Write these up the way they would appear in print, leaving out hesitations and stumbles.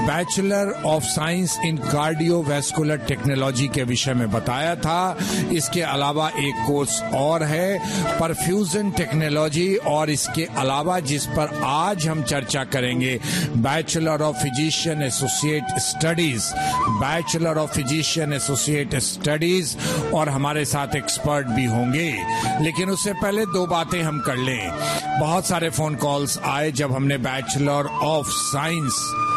Bachelor of science in cardiovascular technology के विषय में बताया था। इसके अलावा एक कोर्स और है परफ्यूजन टेक्नोलॉजी, और इसके अलावा जिस पर आज हम चर्चा करेंगे bachelor of physician associate studies, bachelor of physician associate studies, और हमारे साथ एक्सपर्ट भी होंगे। लेकिन उससे पहले दो बातें हम कर लें। बहुत सारे फोन कॉल्स आए जब हमने bachelor of science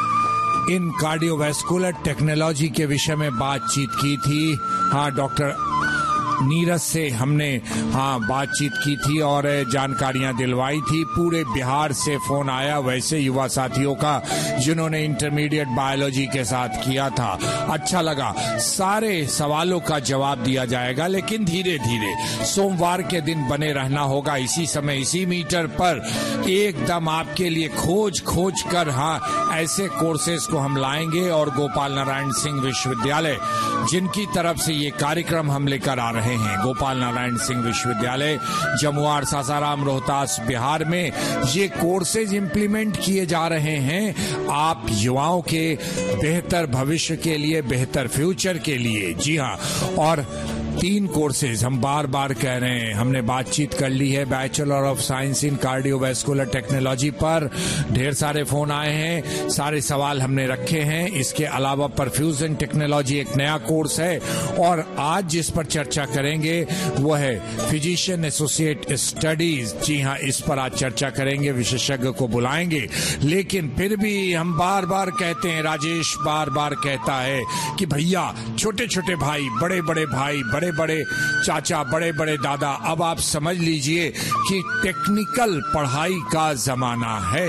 in cardiovascular technology के विषय में बातचीत की थी। हाँ, डॉक्टर नीरज से हमने बातचीत की थी और जानकारियां दिलवाई थी। पूरे बिहार से फोन आया वैसे युवा साथियों का जिन्होंने इंटरमीडिएट बायोलॉजी के साथ किया था। अच्छा लगा। सारे सवालों का जवाब दिया जाएगा, लेकिन धीरे धीरे सोमवार के दिन बने रहना होगा इसी समय इसी मीटर पर, एकदम आपके लिए खोज कर ऐसे कोर्सेज को हम लाएंगे। और गोपाल नारायण सिंह विश्वविद्यालय जिनकी तरफ से ये कार्यक्रम हम लेकर आ रहे हैं, गोपाल नारायण सिंह विश्वविद्यालय जमुआर, सासाराम, रोहतास, बिहार में ये कोर्सेज इंप्लीमेंट किए जा रहे हैं आप युवाओं के बेहतर भविष्य के लिए, बेहतर फ्यूचर के लिए। जी हाँ, और 3 कोर्सेज हम बार बार कह रहे हैं, हमने बातचीत कर ली है bachelor of science in cardiovascular technology पर। ढेर सारे फोन आए हैं, सारे सवाल हमने रखे हैं। इसके अलावा परफ्यूजन टेक्नोलॉजी एक नया कोर्स है, और आज जिस पर चर्चा करेंगे वो है फिजिशियन एसोसिएट स्टडीज। जी हाँ, इस पर आज चर्चा करेंगे, विशेषज्ञ को बुलाएंगे। लेकिन फिर भी हम बार बार कहते हैं, राजेश बार बार कहता है कि भैया छोटे छोटे भाई, बड़े बड़े भाई, बड़े बड़े चाचा, बड़े बड़े दादा, अब आप समझ लीजिए कि टेक्निकल पढ़ाई का जमाना है।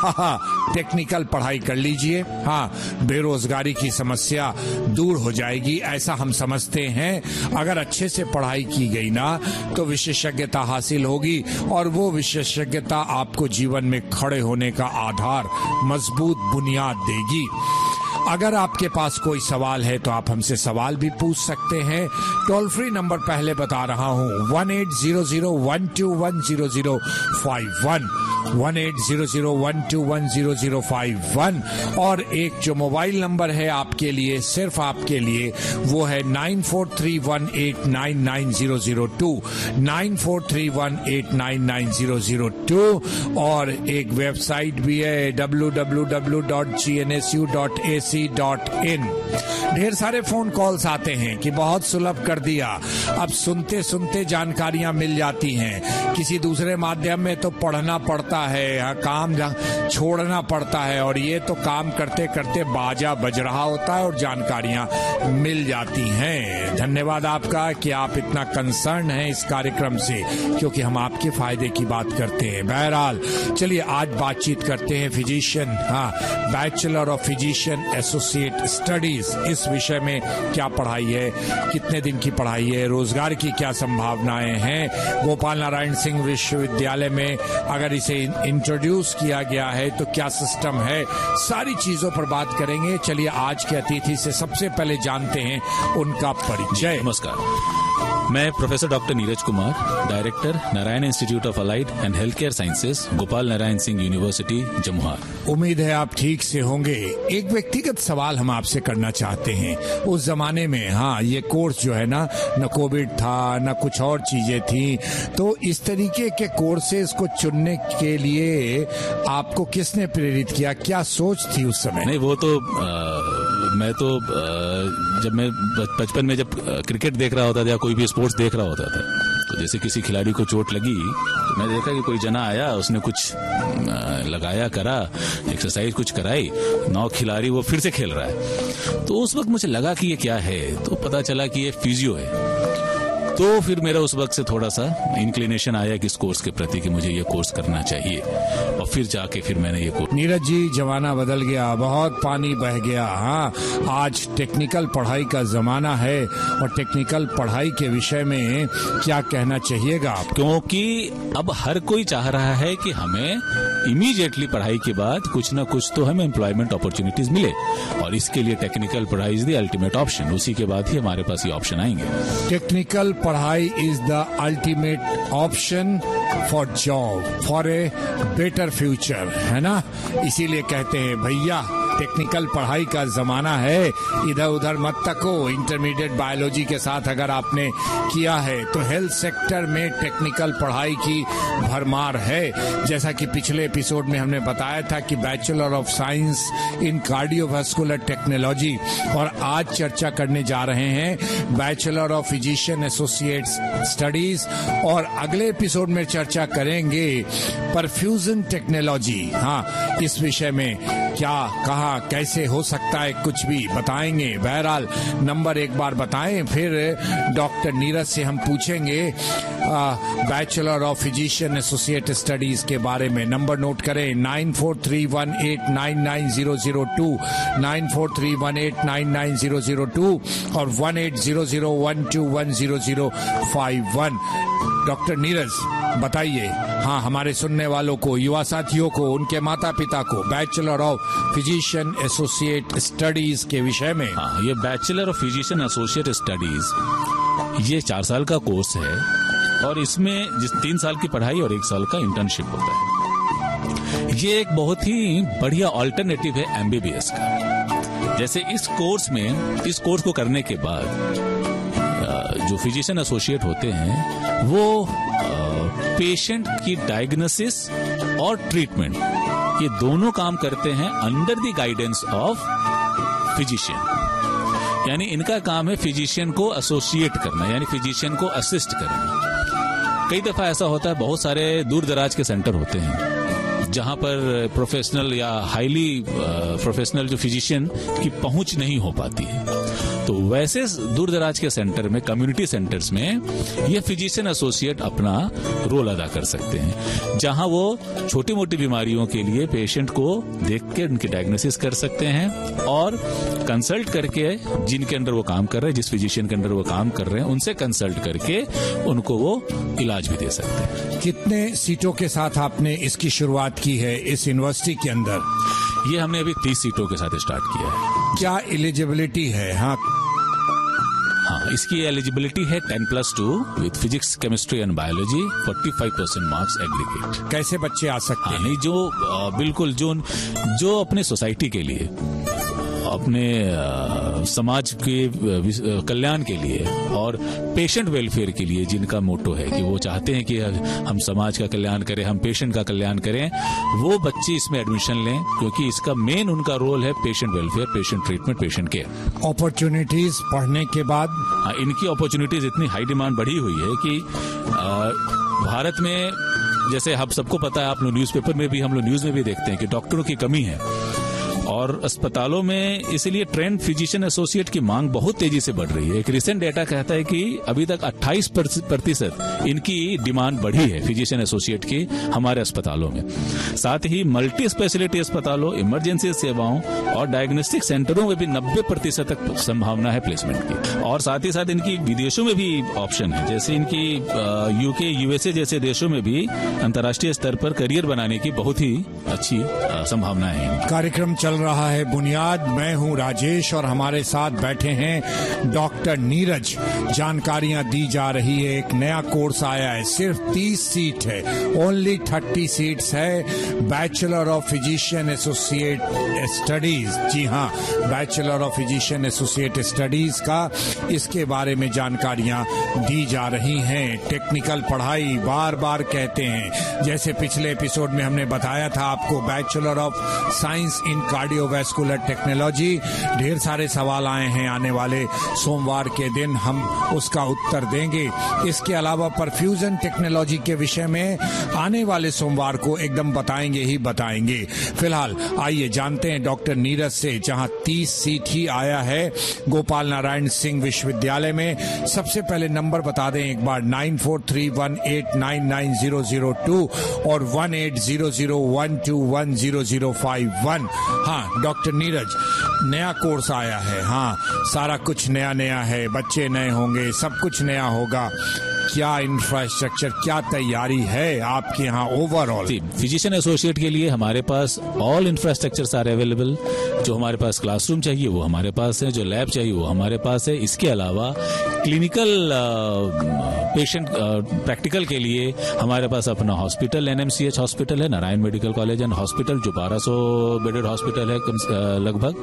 टेक्निकल पढ़ाई कर लीजिए, बेरोजगारी की समस्या दूर हो जाएगी, ऐसा हम समझते हैं। अगर अच्छे से पढ़ाई की गई ना तो विशेषज्ञता हासिल होगी, और वो विशेषज्ञता आपको जीवन में खड़े होने का आधार, मजबूत बुनियाद देगी। अगर आपके पास कोई सवाल है तो आप हमसे सवाल भी पूछ सकते हैं। टोल फ्री नंबर पहले बता रहा हूँ, 180012100051, 180012100051, और एक जो मोबाइल नंबर है आपके लिए, सिर्फ आपके लिए, वो है 9431899002, 9431899002, और एक वेबसाइट भी है www.gnsu.ac.in। ढेर सारे फोन कॉल्स आते हैं कि बहुत सुलभ कर दिया, अब सुनते सुनते जानकारियां मिल जाती हैं। किसी दूसरे माध्यम में तो पढ़ना पड़ता है, काम छोड़ना पड़ता है, और ये तो काम करते करते बाजा बज रहा होता है और जानकारियां मिल जाती हैं। धन्यवाद आपका कि आप इतना कंसर्न हैं इस कार्यक्रम से, क्योंकि हम आपके फायदे की बात करते हैं। बहरहाल चलिए आज बातचीत करते हैं physician, bachelor of physician associate studies, इस विषय में क्या पढ़ाई है, कितने दिन की पढ़ाई है, रोजगार की क्या संभावनाएं हैं, गोपाल नारायण सिंह विश्वविद्यालय में अगर इसे इंट्रोड्यूस किया गया है तो क्या सिस्टम है, सारी चीजों पर बात करेंगे। चलिए आज के अतिथि से सबसे पहले जानते हैं उनका परिचय। नमस्कार, मैं professor doctor Neeraj Kumar, director Narayan institute of allied and health care sciences, Gopal Narayan Singh university, Jamuar. उम्मीद है आप ठीक से होंगे। एक व्यक्तिगत सवाल हम आपसे करना चाहते हैं। उस जमाने में ये कोर्स जो है ना कोविड था, न कुछ और चीजें थी, तो इस तरीके के कोर्सेज को चुनने के लिए आपको किसने प्रेरित किया, क्या सोच थी उस समय? नहीं, वो तो मैं तो जब मैं बचपन में जब क्रिकेट देख रहा होता था या कोई भी स्पोर्ट्स देख रहा होता था, तो जैसे किसी खिलाड़ी को चोट लगी तो मैं देखा कि कोई जना आया, उसने कुछ लगाया, करा, एक्सरसाइज कुछ कराई, 9 खिलाड़ी वो फिर से खेल रहा है। तो उस वक्त मुझे लगा कि ये क्या है, तो पता चला कि ये फिजियो है। तो फिर मेरा उस वक्त से थोड़ा सा इंक्लिनेशन आया कि इस कोर्स के प्रति कि मुझे ये कोर्स करना चाहिए, और फिर जाके फिर मैंने ये कोर्स। नीरज जी, जमाना बदल गया, बहुत पानी बह गया। आज टेक्निकल पढ़ाई का जमाना है, और टेक्निकल पढ़ाई के विषय में क्या कहना चाहिएगा आप? क्योंकि अब हर कोई चाह रहा है कि हमें इमीडिएटली पढ़ाई के बाद कुछ ना कुछ तो हमें एम्प्लॉयमेंट अपॉर्चुनिटीज मिले, और इसके लिए टेक्निकल पढ़ाई इज द अल्टीमेट ऑप्शन। उसी के बाद ही हमारे पास ये ऑप्शन आएंगे। टेक्निकल पढ़ाई is the ultimate option for job, for a better future, है ना? इसीलिए कहते हैं भैया टेक्निकल पढ़ाई का जमाना है, इधर उधर मत तको। इंटरमीडिएट बायोलॉजी के साथ अगर आपने किया है तो हेल्थ सेक्टर में टेक्निकल पढ़ाई की भरमार है। जैसा कि पिछले एपिसोड में हमने बताया था कि bachelor of science in cardiovascular technology, और आज चर्चा करने जा रहे हैं bachelor of physician associate studies, और अगले एपिसोड में चर्चा करेंगे परफ्यूजन टेक्नोलॉजी। हाँ, इस विषय में क्या, कहाँ, कैसे हो सकता है, कुछ भी बताएंगे। बहरहाल नंबर एक बार बताएं, फिर डॉक्टर नीरज से हम पूछेंगे bachelor of physician associate studies के बारे में। नंबर नोट करें 9431899002, 9431899002 और 1800121001। डॉक्टर नीरज बताइए, हाँ, हमारे सुनने वालों को, युवा साथियों को, उनके माता पिता को bachelor of physician associate studies के विषय में। हाँ, ये bachelor of physician associate studies ये 4 साल का कोर्स है और इसमें 3 साल की पढ़ाई और 1 साल का इंटर्नशिप होता है। ये एक बहुत ही बढ़िया ऑल्टरनेटिव है एमबीबीएस का। जैसे इस कोर्स को करने के बाद जो फिजिशियन एसोसिएट होते हैं वो पेशेंट की डायग्नोसिस और ट्रीटमेंट, ये दोनों काम करते हैं under the guidance of physician. यानी इनका काम है फिजिशियन को एसोसिएट करना, यानी फिजिशियन को असिस्ट करना। कई दफा ऐसा होता है, बहुत सारे दूर दराज के सेंटर होते हैं जहां पर प्रोफेशनल या हाईली प्रोफेशनल जो फिजिशियन की पहुंच नहीं हो पाती है। तो वैसे दूर दराज के सेंटर में, कम्युनिटी सेंटर्स में, ये फिजिशियन एसोसिएट अपना रोल अदा कर सकते हैं, जहां वो छोटी मोटी बीमारियों के लिए पेशेंट को देख के उनकी डायग्नोसिस कर सकते हैं और कंसल्ट करके, जिनके अंडर वो काम कर रहे हैं, जिस फिजिशियन के अंडर वो काम कर रहे हैं, उनसे कंसल्ट करके उनको वो इलाज भी दे सकते हैं। कितने सीटों के साथ आपने इसकी शुरुआत की है इस यूनिवर्सिटी के अंदर? ये हमने अभी 30 सीटों के साथ स्टार्ट किया है। क्या एलिजिबिलिटी है? हाँ, इसकी एलिजिबिलिटी है 10+2 with physics, chemistry and biology, 45% marks aggregate. कैसे बच्चे आ सकते हैं? नहीं, जो बिल्कुल जो अपने सोसाइटी के लिए, अपने समाज के कल्याण के लिए और पेशेंट वेलफेयर के लिए, जिनका मोटो है कि वो चाहते हैं कि हम समाज का कल्याण करें, हम पेशेंट का कल्याण करें, वो बच्चे इसमें एडमिशन लें, क्योंकि इसका मेन उनका रोल है patient welfare, patient treatment, patient care. Opportunities पढ़ने के बाद इनकी अपॉर्चुनिटीज इतनी हाई डिमांड बढ़ी हुई है कि भारत में, जैसे हम सबको पता है, आप लोग न्यूज़पेपर में भी, हम लोग न्यूज में भी देखते हैं कि डॉक्टरों की कमी है और अस्पतालों में, इसलिए ट्रेंड फिजिशियन एसोसिएट की मांग बहुत तेजी से बढ़ रही है। एक रिसेंट डेटा कहता है कि अभी तक 28% इनकी डिमांड बढ़ी है फिजिशियन एसोसिएट की हमारे अस्पतालों में। साथ ही मल्टी स्पेशलिटी अस्पतालों, इमरजेंसी सेवाओं और डायग्नोस्टिक सेंटरों में भी 90% तक संभावना है प्लेसमेंट की। और साथ ही साथ इनकी विदेशों में भी ऑप्शन है, जैसे इनकी यूके, यूएसए जैसे देशों में भी अंतर्राष्ट्रीय स्तर पर करियर बनाने की बहुत ही अच्छी संभावना है। कार्यक्रम चल रहा है बुनियाद। मैं हूं राजेश और हमारे साथ बैठे हैं डॉक्टर नीरज। जानकारियां दी जा रही है, एक नया कोर्स आया है, सिर्फ 30 सीट है, ओनली 30 सीट्स है, bachelor of physician associate studies. जी हाँ, bachelor of physician associate studies का, इसके बारे में जानकारियां दी जा रही हैं। टेक्निकल पढ़ाई बार बार कहते हैं, जैसे पिछले एपिसोड में हमने बताया था आपको, bachelor of science in cardiovascular technology. ढेर सारे सवाल आए हैं, आने वाले सोमवार के दिन हम उसका उत्तर देंगे। इसके अलावा परफ्यूजन टेक्नोलॉजी के विषय में आने वाले सोमवार को एकदम बताएंगे ही बताएंगे। फिलहाल आइए जानते हैं डॉक्टर नीरज से, जहां 30 सीट ही आया है गोपाल नारायण सिंह विश्वविद्यालय में। सबसे पहले नंबर बता दें एक बार, 9431899002 और 1800121001। हाँ डॉक्टर नीरज, नया कोर्स आया है, हाँ सारा कुछ नया नया है, बच्चे नए होंगे, सब कुछ नया होगा। क्या इंफ्रास्ट्रक्चर, क्या तैयारी है आपके यहाँ ओवरऑल? फिजिशियन एसोसिएट के लिए हमारे पास ऑल इंफ्रास्ट्रक्चर सारे अवेलेबल। जो हमारे पास क्लासरूम चाहिए वो हमारे पास है, जो लैब चाहिए वो हमारे पास है। इसके अलावा क्लिनिकल पेशेंट प्रैक्टिकल के लिए हमारे पास अपना हॉस्पिटल NMCH हॉस्पिटल है, Narayan medical college and hospital, जो 1200 बेडेड हॉस्पिटल है लगभग।